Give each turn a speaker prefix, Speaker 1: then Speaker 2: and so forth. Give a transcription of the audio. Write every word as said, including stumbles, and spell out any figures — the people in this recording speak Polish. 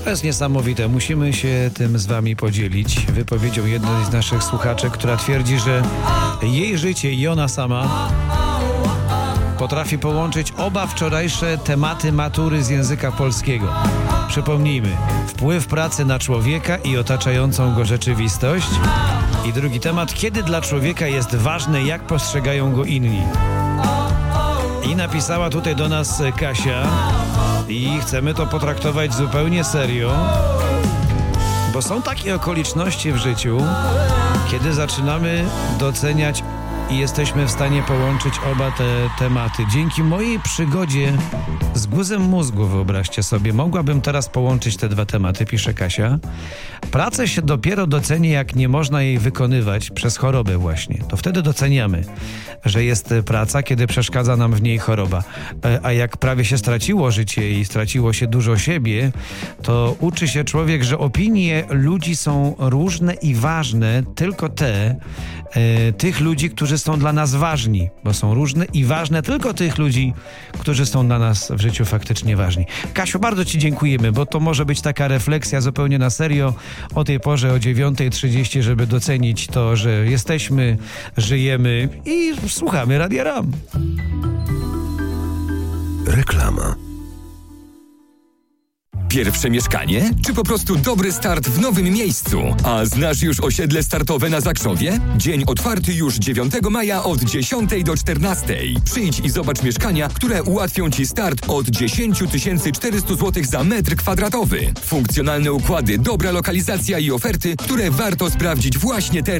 Speaker 1: To jest niesamowite. Musimy się tym z wami podzielić. Wypowiedzią jednej z naszych słuchaczek, która twierdzi, że jej życie i ona sama potrafi połączyć oba wczorajsze tematy matury z języka polskiego. Przypomnijmy, wpływ pracy na człowieka i otaczającą go rzeczywistość. I drugi temat, kiedy dla człowieka jest ważne, jak postrzegają go inni. I napisała tutaj do nas Kasia i chcemy to potraktować zupełnie serio, bo są takie okoliczności w życiu, kiedy zaczynamy doceniać i jesteśmy w stanie połączyć oba te tematy. Dzięki mojej przygodzie z guzem mózgu, wyobraźcie sobie, mogłabym teraz połączyć te dwa tematy, pisze Kasia. Pracę się dopiero doceni, jak nie można jej wykonywać przez chorobę właśnie. To wtedy doceniamy, że jest praca, kiedy przeszkadza nam w niej choroba. A jak prawie się straciło życie i straciło się dużo siebie, to uczy się człowiek, że opinie ludzi są różne i ważne, tylko te, e, tych ludzi, którzy są dla nas ważni, bo są różne i ważne tylko tych ludzi, którzy są dla nas w życiu faktycznie ważni. Kasiu, bardzo ci dziękujemy, bo to może być taka refleksja zupełnie na serio o tej porze o dziewiąta trzydzieści, żeby docenić to, że jesteśmy, żyjemy i słuchamy Radia Ram.
Speaker 2: Reklama. Pierwsze mieszkanie? Czy po prostu dobry start w nowym miejscu? A znasz już osiedle startowe na Zakrzowie? Dzień otwarty już dziewiątego maja od dziesiątej do czternastej. Przyjdź i zobacz mieszkania, które ułatwią Ci start od dziesięć tysięcy czterysta złotych za metr kwadratowy. Funkcjonalne układy, dobra lokalizacja i oferty, które warto sprawdzić właśnie teraz.